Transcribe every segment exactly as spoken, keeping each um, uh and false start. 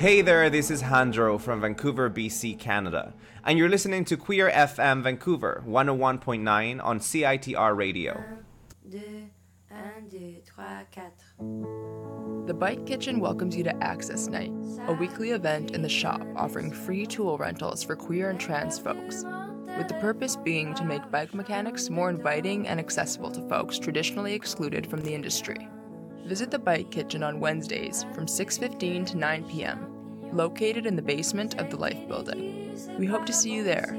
Hey there, this is Handro from Vancouver, B C, Canada, and you're listening to Queer F M Vancouver one oh one point nine on C I T R Radio. The Bike Kitchen welcomes you to Access Night, a weekly event in the shop offering free tool rentals for queer and trans folks, with the purpose being to make bike mechanics more inviting and accessible to folks traditionally excluded from the industry. Visit the Bike Kitchen on Wednesdays from six fifteen to nine p.m., located in the basement of the Life Building. We hope to see you there.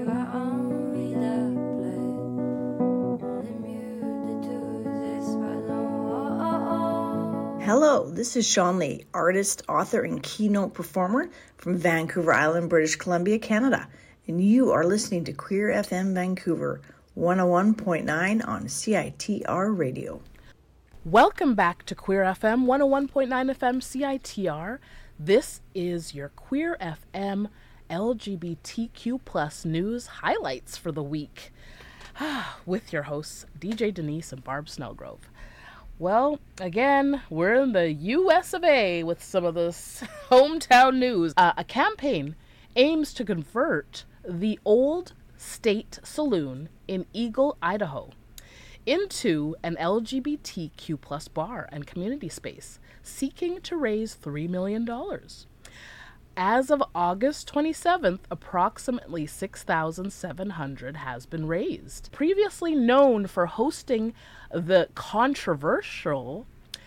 Hello, this is Sean Lee, artist, author, and keynote performer from Vancouver Island, British Columbia, Canada, and you are listening to Queer F M Vancouver one oh one point nine on C I T R Radio. Welcome back to Queer F M one oh one point nine F M C I T R. This is your Queer F M L G B T Q plus news highlights for the week with your hosts D J Denise and Barb Snellgrove. Well, again, we're in the U S of A with some of this hometown news. Uh, a campaign aims to convert the old State Saloon in Eagle, Idaho, into an L G B T Q plus bar and community space, seeking to raise three million dollars. As of August twenty-seventh, approximately six thousand seven hundred dollars has been raised. Previously known for hosting the controversial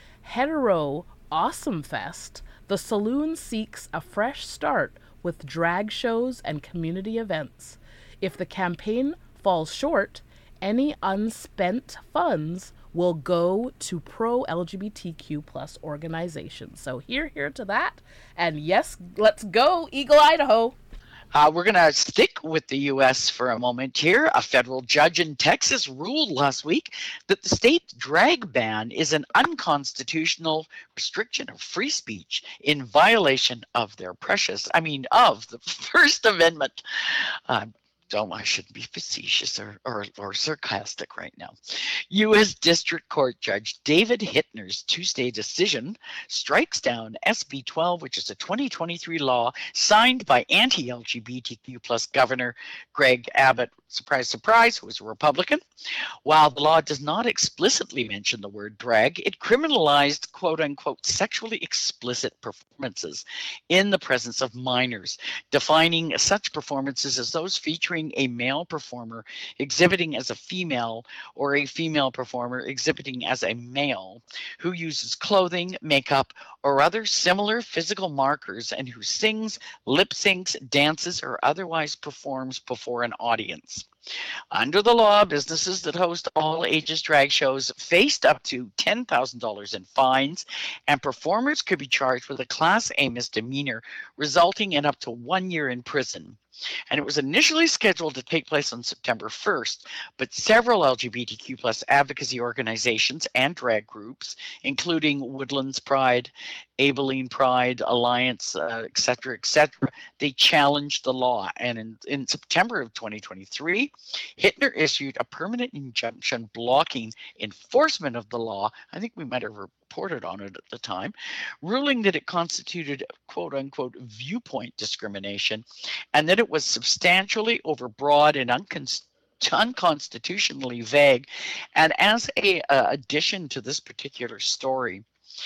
Hetero Awesome Fest, the saloon seeks a fresh start with drag shows and community events. If the campaign falls short, any unspent funds will go to pro-L G B T Q plus organizations. So here, here to that. And yes, let's go, Eagle, Idaho. Uh, we're going to stick with the U S for a moment here. A federal judge in Texas ruled last week that the state drag ban is an unconstitutional restriction of free speech in violation of their precious, I mean, of the First Amendment. Uh, Don't, I shouldn't be facetious or, or, or sarcastic right now. U S District Court Judge David Hittner's Tuesday decision strikes down S B twelve, which is a twenty twenty-three law signed by anti-L G B T Q plus Governor Greg Abbott, surprise, surprise, who was a Republican. While the law does not explicitly mention the word drag, it criminalized quote-unquote sexually explicit performances in the presence of minors, defining such performances as those featuring a male performer exhibiting as a female or a female performer exhibiting as a male who uses clothing, makeup, or other similar physical markers and who sings, lip syncs, dances, or otherwise performs before an audience. Under the law, businesses that host all ages drag shows faced up to ten thousand dollars in fines, and performers could be charged with a Class A misdemeanor, resulting in up to one year in prison. And it was initially scheduled to take place on September first, but several L G B T Q plus advocacy organizations and drag groups, including Woodlands Pride, Abilene Pride, Alliance, uh, et cetera, et cetera, they challenged the law. And in, in September of twenty twenty-three, Hittner issued a permanent injunction blocking enforcement of the law. I think we might have reported on it at the time, ruling that it constituted quote unquote viewpoint discrimination and that it was substantially overbroad and uncon- unconstitutionally vague. And as a uh, addition to this particular story,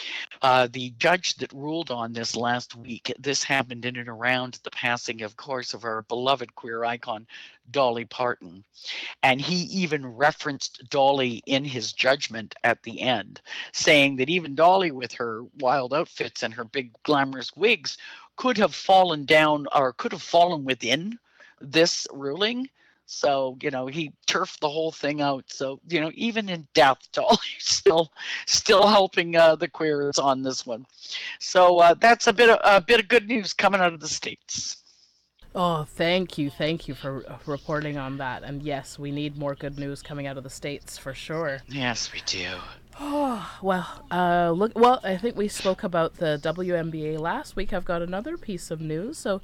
Uh, the judge that ruled on this last week, this happened in and around the passing, of course, of our beloved queer icon, Dolly Parton. And he even referenced Dolly in his judgment at the end, saying that even Dolly with her wild outfits and her big glamorous wigs could have fallen down or could have fallen within this ruling. So, you know, he turfed the whole thing out. So, you know, even in death, Dolly's still still helping uh, the queers on this one. So uh, that's a bit of, a bit of good news coming out of the States. Oh, thank you. Thank you for uh, reporting on that. And yes, we need more good news coming out of the States for sure. Yes, we do. Oh, well, uh, look, well, I think we spoke about the W N B A last week. I've got another piece of news. So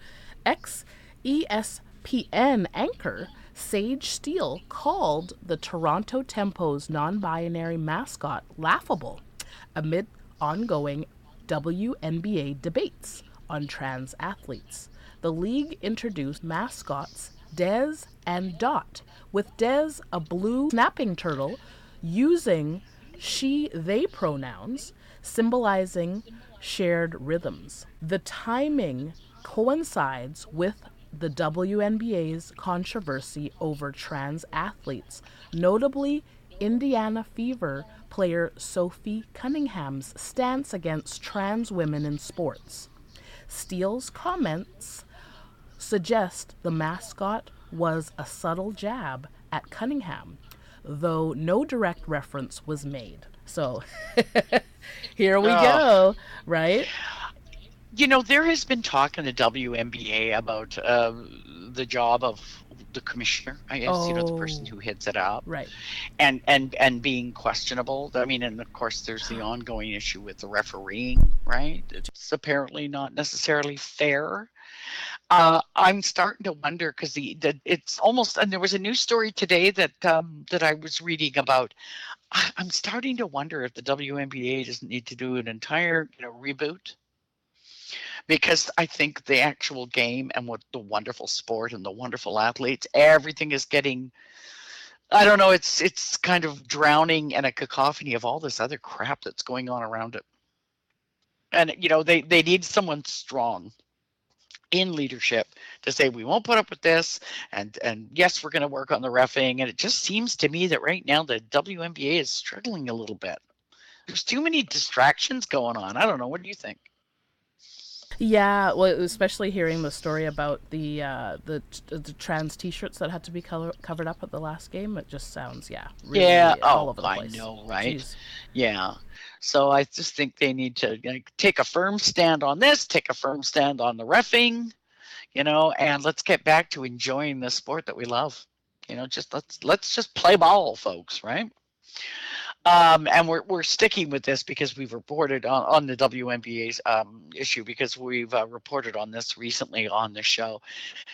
ex-E S P N anchor Sage Steele called the Toronto Tempo's non-binary mascot laughable amid ongoing W N B A debates on trans athletes. The league introduced mascots Des and Dot, with Des a blue snapping turtle using she-they pronouns, symbolizing shared rhythms. The timing coincides with the W N B A's controversy over trans athletes, notably Indiana Fever player Sophie Cunningham's stance against trans women in sports. Steele's comments suggest the mascot was a subtle jab at Cunningham, though no direct reference was made. So here we Oh. go, right? You know, there has been talk in the W N B A about uh, the job of the commissioner, I guess, you know, the person Oh. who heads it up, Right. and and and being questionable. I mean, and of course, there's the ongoing issue with the refereeing, right? It's apparently not necessarily fair. Uh, I'm starting to wonder because the, the it's almost, and there was a news story today that um, that I was reading about. I, I'm starting to wonder if the W N B A doesn't need to do an entire, you know, reboot, because I think the actual game and what the wonderful sport and the wonderful athletes, everything is getting, I don't know, it's it's kind of drowning in a cacophony of all this other crap that's going on around it. And you know, they they need someone strong in leadership to say we won't put up with this, and and yes, we're going to work on the reffing. And it just seems to me that right now the W N B A is struggling a little bit. There's too many distractions going on. I don't know. What do you think? Yeah, well, especially hearing the story about the uh, the the trans T-shirts that had to be color- covered up at the last game, it just sounds, yeah, really Yeah. all Oh, over the I place. know, right? Jeez. Yeah. So I just think they need to, like, take a firm stand on this, take a firm stand on the reffing, you know, and let's get back to enjoying the sport that we love. You know, just let's let's just play ball, folks, right? Um, and we're we're sticking with this because we've reported on, on the W N B A's um, issue, because we've uh, reported on this recently on the show.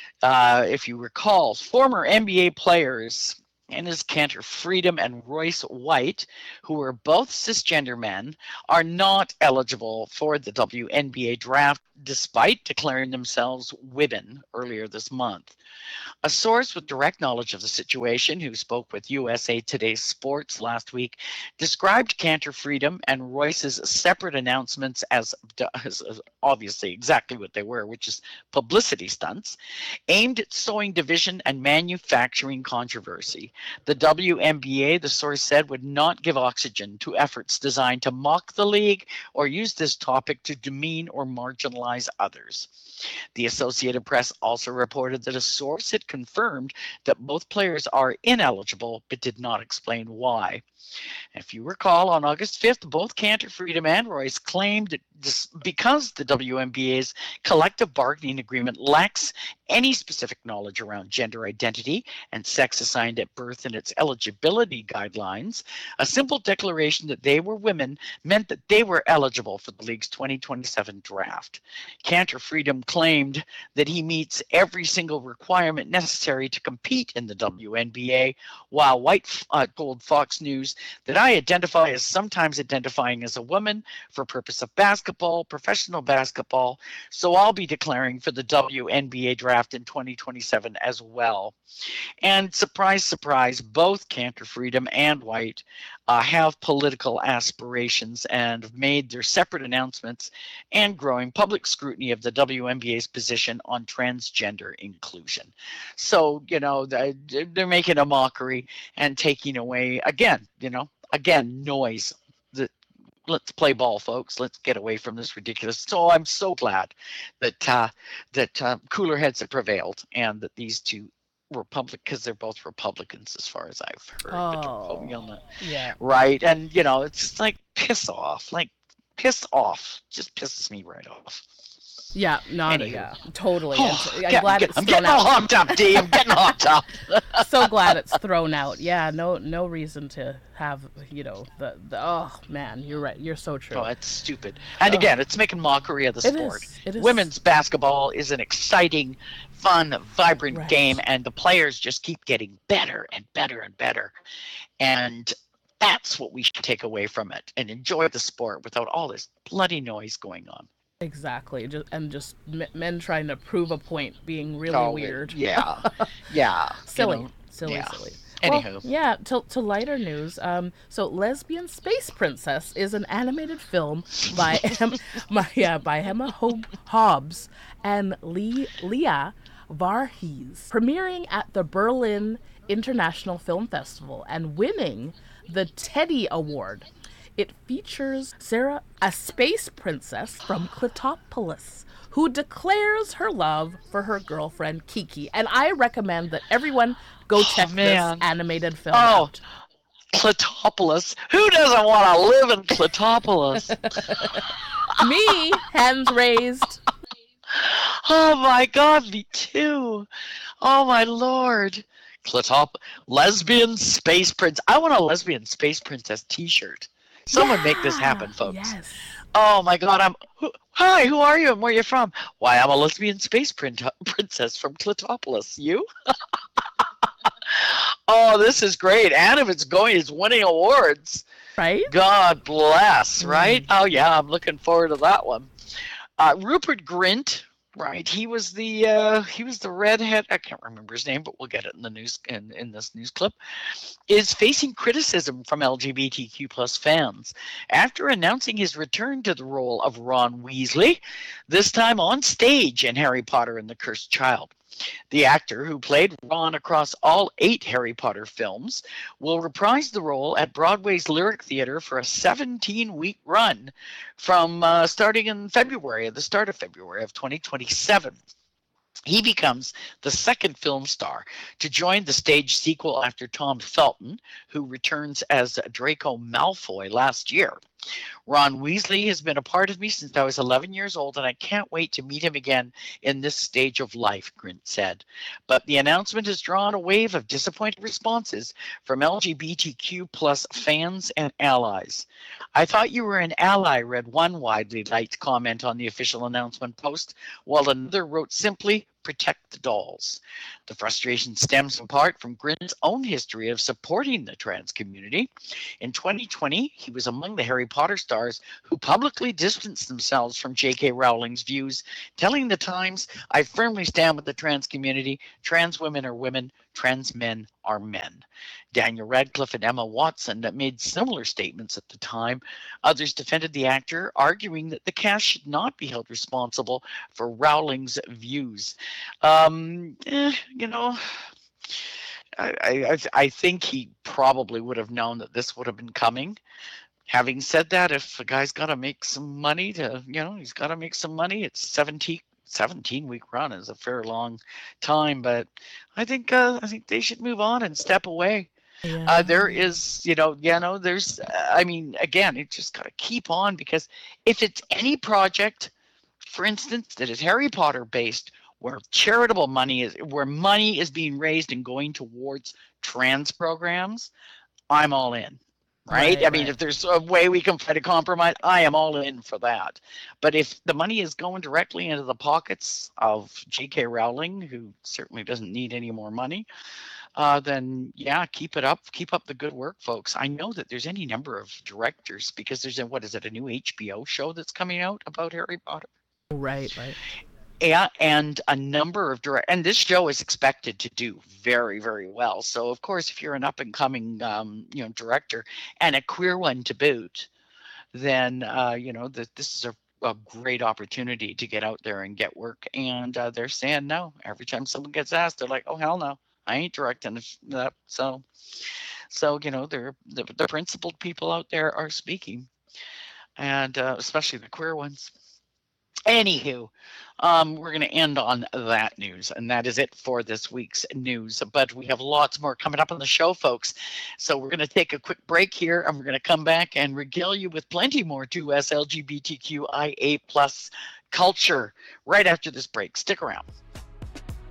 Uh, if you recall, former N B A players Enes Kanter Freedom and Royce White, who are both cisgender men, are not eligible for the W N B A draft despite declaring themselves women earlier this month. A source with direct knowledge of the situation, who spoke with U S A Today Sports last week, described Cantor Freedom and Royce's separate announcements as, as, as obviously exactly what they were, which is publicity stunts aimed at sowing division and manufacturing controversy. The W N B A, the source said, would not give oxygen to efforts designed to mock the league or use this topic to demean or marginalize others. The Associated Press also reported that a source had confirmed that both players are ineligible, but did not explain why. If you recall, on August fifth, both Cantor Freedom and Royce claimed that this, because the W N B A's collective bargaining agreement lacks any specific knowledge around gender identity and sex assigned at birth in its eligibility guidelines, a simple declaration that they were women meant that they were eligible for the league's twenty twenty-seven draft. Cantor Freedom claimed that he meets every single requirement necessary to compete in the W N B A, while White uh, told Fox News that I identify as sometimes identifying as a woman for purpose of basketball, professional basketball, so I'll be declaring for the W N B A draft in twenty twenty-seven as well. And surprise, surprise, both Cantor Freedom and White uh, have political aspirations and have made their separate announcements and growing public scrutiny of the W N B A's position on transgender inclusion. So, you know, they're making a mockery and taking away, again, you know, again, noise. The, let's play ball, folks. Let's get away from this ridiculous. So I'm so glad that uh, that uh, cooler heads have prevailed, and that these two Republic, because they're both Republicans as far as I've heard. But don't quote me on that. Yeah. Right, and you know, it's just like piss off, like piss off, just pisses me right off. Yeah, no, Anywho. yeah, totally. Oh, And I'm get- glad get- it's I'm thrown getting all out. hopped up, D. I'm getting hopped up. So glad it's thrown out. Yeah, no, no reason to have, you know, the, the oh man, you're right. You're so true. Oh, it's stupid. And Ugh. again, it's making mockery of the It sport. is, it is. Women's basketball is an exciting, fun, vibrant Right. game, and the players just keep getting better and better and better. And that's what we should take away from it and enjoy the sport without all this bloody noise going on. Exactly. Just, and just m- men trying to prove a point being really Oh, weird. yeah. Yeah. Silly. You know, Silly, yeah. silly. Anywho. Well, yeah, to, to lighter news, um, so Lesbian Space Princess is an animated film by, em- my, yeah, by Emma Ho- Hobbs and Lee, Leah Varhees, premiering at the Berlin International Film Festival and winning the Teddy Award. It features Sarah, a space princess from Clitopolis, who declares her love for her girlfriend Kiki. And I recommend that everyone go check Oh, this man. animated film Oh, out. Clitopolis. Who doesn't want to live in Clitopolis? Me, hands raised. Oh my God, me too. Oh my Lord. Clitop, lesbian space prince. I want a lesbian space princess T-shirt. Someone make this happen, folks. Yes. Oh my God, I'm. Who, hi, who are you and where are you from? Why, I'm a lesbian space print, princess from Clitopolis. You? Oh, this is great. And if it's going, it's winning awards. Right? God bless, right? Mm. Oh yeah, I'm looking forward to that one. Uh, Rupert Grint, right? He was the uh, he was the redhead. I can't remember his name, but we'll get it in the news in, in this news clip. Is facing criticism from L G B T Q plus fans after announcing his return to the role of Ron Weasley, this time on stage in Harry Potter and the Cursed Child. The actor, who played Ron across all eight Harry Potter films, will reprise the role at Broadway's Lyric Theatre for a seventeen-week run from uh, starting in February, at the start of February of twenty twenty-seven. He becomes the second film star to join the stage sequel after Tom Felton, who returns as Draco Malfoy last year. Ron Weasley has been a part of me since I was eleven years old, and I can't wait to meet him again in this stage of life, Grint said. But the announcement has drawn a wave of disappointed responses from L G B T Q plus fans and allies. I thought you were an ally, read one widely liked comment on the official announcement post, while another wrote simply, protect the dolls. The frustration stems in part from Grint's own history of supporting the trans community. In twenty twenty, he was among the Harry Potter stars who publicly distanced themselves from J K Rowling's views, telling the Times, I firmly stand with the trans community. Trans women are women. Trans men are men. Daniel Radcliffe and Emma Watson made similar statements at the time. Others defended the actor, arguing that the cast should not be held responsible for Rowling's views. Um, eh, you know, I, I, I think he probably would have known that this would have been coming. Having said that, if a guy's got to make some money to, you know, he's got to make some money. It's seventeen, seventeen week run is a fair long time, but I think uh, I think they should move on and step away. Yeah. Uh, there is, you know, you know, there's, uh, I mean, again, it just got to keep on, because if it's any project, for instance, that is Harry Potter based, where charitable money is, where money is being raised and going towards trans programs, I'm all in. Right? Right, I mean, right. if there's a way we can find a compromise, I am all in for that. But if the money is going directly into the pockets of J K Rowling, who certainly doesn't need any more money, uh, then yeah, keep it up. Keep up the good work, folks. I know that there's any number of directors, because there's a, what is it, a new H B O show that's coming out about Harry Potter? Right, right. Yeah, and a number of direct, and this show is expected to do very, very well. So of course, if you're an up and coming, um, you know, director, and a queer one to boot, then uh, you know that this is a, a great opportunity to get out there and get work. And uh, they're saying no every time someone gets asked. They're like, "Oh hell no, I ain't directing that." So, so you know, they're the, the principled people out there are speaking, and uh, especially the queer ones. Anywho, um, we're going to end on that news, and that is it for this week's news. But we have lots more coming up on the show, folks. So we're going to take a quick break here, and we're going to come back and regale you with plenty more two S L G B T Q I A plus culture right after this break. Stick around.